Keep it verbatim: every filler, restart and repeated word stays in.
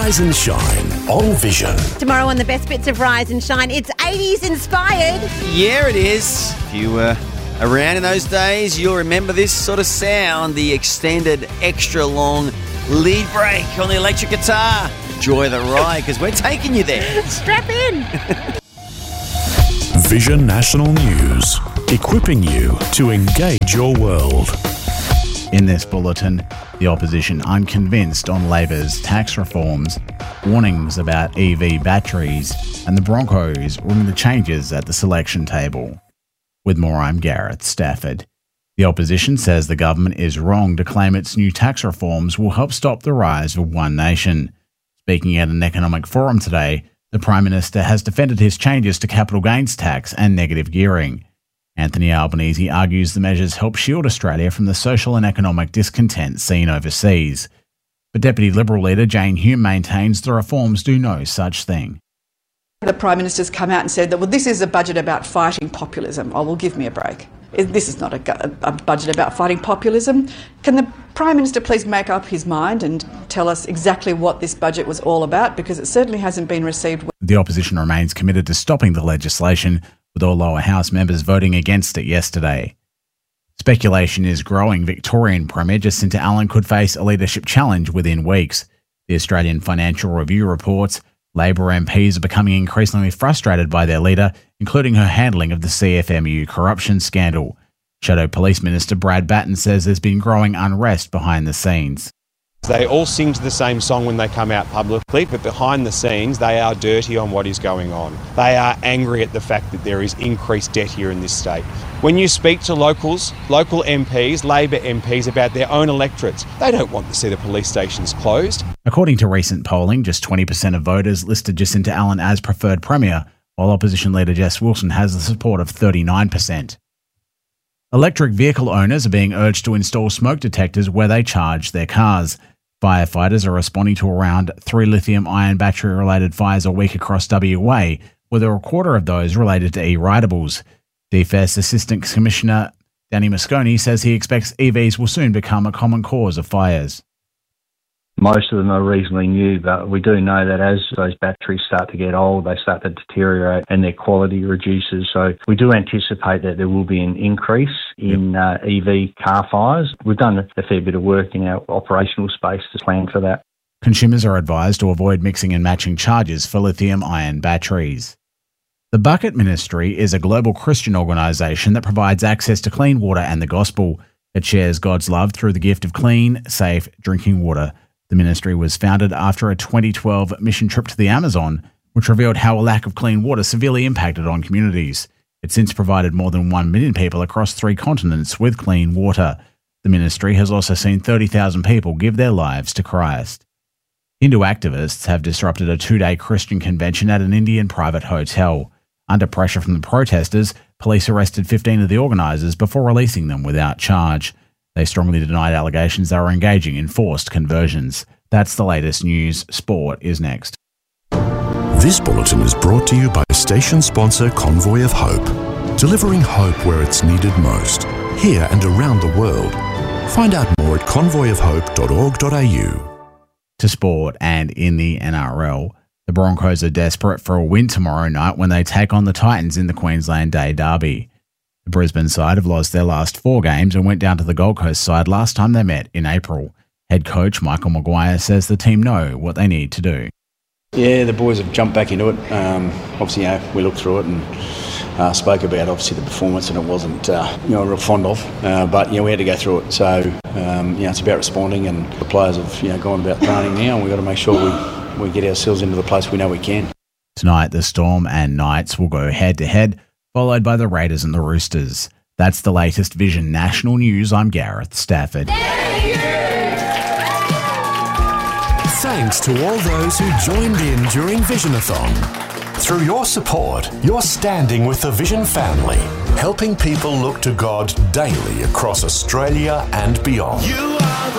Rise and Shine on Vision. Tomorrow on the best bits of Rise and Shine, it's eighties inspired. Yeah, it is. If you were around in those days, you'll remember this sort of sound, the extended, extra long lead break on the electric guitar. Enjoy the ride, because we're taking you there. Strap in. Vision National News, equipping you to engage your world. In this bulletin, the opposition unconvinced on Labor's tax reforms, warnings about E V batteries, and the Broncos ruling the changes at the selection table. With more, I'm Gareth Stafford. The opposition says the government is wrong to claim its new tax reforms will help stop the rise of One Nation. Speaking at an economic forum today, the Prime Minister has defended his changes to capital gains tax and negative gearing. Anthony Albanese argues the measures help shield Australia from the social and economic discontent seen overseas. But Deputy Liberal leader Jane Hume maintains the reforms do no such thing. The Prime Minister's come out and said that, well, this is a budget about fighting populism. Oh, well, give me a break. This is not a, a budget about fighting populism. Can the Prime Minister please make up his mind and tell us exactly what this budget was all about? Because it certainly hasn't been received. The opposition remains committed to stopping the legislation, with all lower house members voting against it yesterday. Speculation is growing Victorian Premier Jacinta Allen could face a leadership challenge within weeks. The Australian Financial Review reports Labor M Ps are becoming increasingly frustrated by their leader, including her handling of the C F M U corruption scandal. Shadow Police Minister Brad Batten says there's been growing unrest behind the scenes. They all sing to the same song when they come out publicly, but behind the scenes they are dirty on what is going on. They are angry at the fact that there is increased debt here in this state. When you speak to locals, local M Ps, Labor M Ps about their own electorates, they don't want to see the police stations closed. According to recent polling, just twenty percent of voters listed Jacinta Allen as preferred Premier, while opposition leader Jess Wilson has the support of thirty-nine percent. Electric vehicle owners are being urged to install smoke detectors where they charge their cars. Firefighters are responding to around three lithium-ion battery-related fires a week across W A, with a quarter of those related to e-ridables. D F E S Assistant Commissioner Danny Moscone says he expects E Vs will soon become a common cause of fires. Most of them are reasonably new, but we do know that as those batteries start to get old, they start to deteriorate and their quality reduces. So we do anticipate that there will be an increase in uh, E V car fires. We've done a fair bit of work in our operational space to plan for that. Consumers are advised to avoid mixing and matching charges for lithium-ion batteries. The Bucket Ministry is a global Christian organisation that provides access to clean water and the gospel. It shares God's love through the gift of clean, safe drinking water. The ministry was founded after a twenty twelve mission trip to the Amazon, which revealed how a lack of clean water severely impacted on communities. It's since provided more than one million people across three continents with clean water. The ministry has also seen thirty thousand people give their lives to Christ. Hindu activists have disrupted a two-day Christian convention at an Indian private hotel. Under pressure from the protesters, police arrested fifteen of the organisers before releasing them without charge. They strongly denied allegations they were engaging in forced conversions. That's the latest news. Sport is next. This bulletin is brought to you by station sponsor Convoy of Hope, delivering hope where it's needed most, here and around the world. Find out more at convoy of hope dot org dot a u. To sport, and in the N R L, the Broncos are desperate for a win tomorrow night when they take on the Titans in the Queensland Day Derby. The Brisbane side have lost their last four games and went down to the Gold Coast side last time they met in April. Head coach Michael Maguire says the team know what they need to do. Yeah, the boys have jumped back into it. Um, obviously, you know, we looked through it and uh, spoke about obviously the performance, and it wasn't uh, you know real fond of. Uh, but you know, we had to go through it. So um, you know, it's about responding, and the players have you know gone about training now, and we've got to make sure we we get ourselves into the place we know we can. Tonight, the Storm and Knights will go head to head, followed by the Raiders and the Roosters. That's the latest Vision National News. I'm Gareth Stafford. Thanks to all those who joined in during Visionathon. Through your support, you're standing with the Vision family, helping people look to God daily across Australia and beyond. You are the